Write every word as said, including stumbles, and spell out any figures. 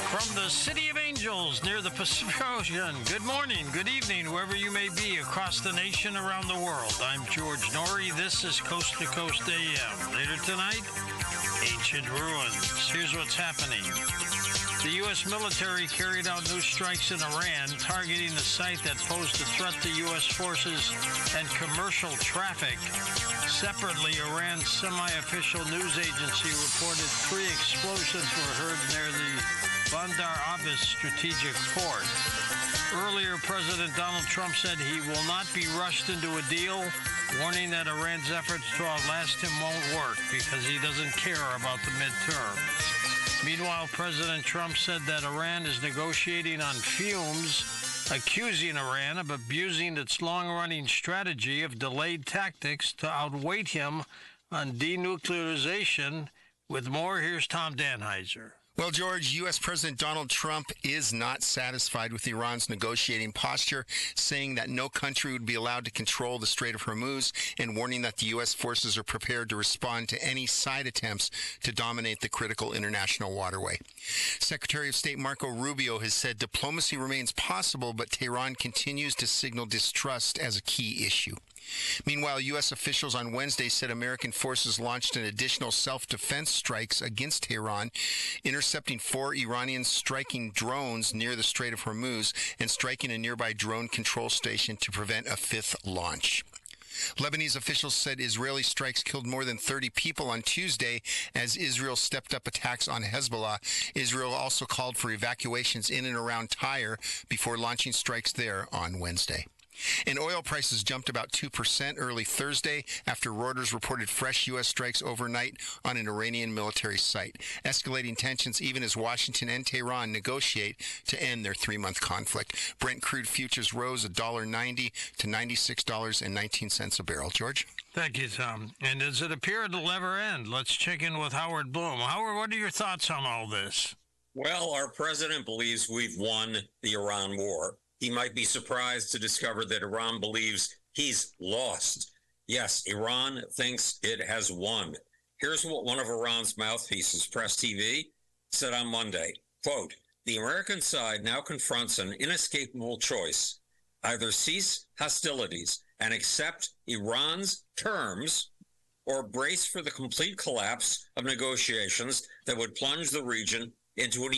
From the City of Angels near the Pacific Ocean, good morning, good evening, wherever you may be across the nation, around the world. I'm George Norrie. This is Coast to Coast A M. Later tonight, ancient ruins. Here's what's happening. The U S military carried out new strikes in Iran, targeting the site that posed a threat to U S forces and commercial traffic. Separately, Iran's semi-official news agency reported three explosions were heard near the Bandar Abbas strategic port. Earlier, President Donald Trump said he will not be rushed into a deal, warning that Iran's efforts to outlast him won't work because he doesn't care about the midterms. Meanwhile, President Trump said that Iran is negotiating on fumes, accusing Iran of abusing its long-running strategy of delayed tactics to outweigh him on denuclearization. With more, here's Tom Danheiser. Well, George, U S. President Donald Trump is not satisfied with Iran's negotiating posture, saying that no country would be allowed to control the Strait of Hormuz and warning that the U S forces are prepared to respond to any side attempts to dominate the critical international waterway. Secretary of State Marco Rubio has said diplomacy remains possible, but Tehran continues to signal distrust as a key issue. Meanwhile, U S officials on Wednesday said American forces launched an additional self-defense strikes against Tehran, intercepting four Iranian striking drones near the Strait of Hormuz and striking a nearby drone control station to prevent a fifth launch. Lebanese officials said Israeli strikes killed more than thirty people on Tuesday as Israel stepped up attacks on Hezbollah. Israel also called for evacuations in and around Tyre before launching strikes there on Wednesday. And oil prices jumped about two percent early Thursday after Reuters reported fresh U S strikes overnight on an Iranian military site, escalating tensions even as Washington and Tehran negotiate to end their three-month conflict. Brent crude futures rose one dollar ninety to ninety-six dollars and nineteen cents a barrel. George? Thank you, Tom. And does it appear it'll never end? Let's check in with Howard Bloom. Howard, what are your thoughts on all this? Well, our president believes we've won the Iran war. He might be surprised to discover that Iran believes he's lost. Yes, Iran thinks it has won. Here's what one of Iran's mouthpieces, Press T V, said on Monday. Quote, the American side now confronts an inescapable choice. Either cease hostilities and accept Iran's terms or brace for the complete collapse of negotiations that would plunge the region into an